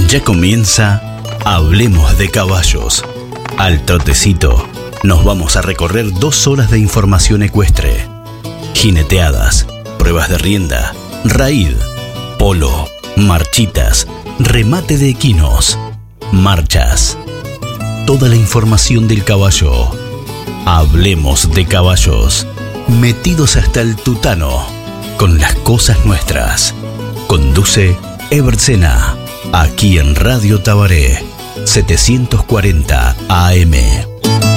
Ya comienza Hablemos de Caballos. Al trotecito nos vamos a recorrer 2 horas de información ecuestre. Jineteadas, pruebas de rienda, raíd, polo, marchitas, remate de equinos, marchas. Toda la información del caballo. Hablemos de Caballos. Metidos hasta el tutano con las cosas nuestras. Conduce Ebert Sena, aquí en Radio Tabaré, 740 AM.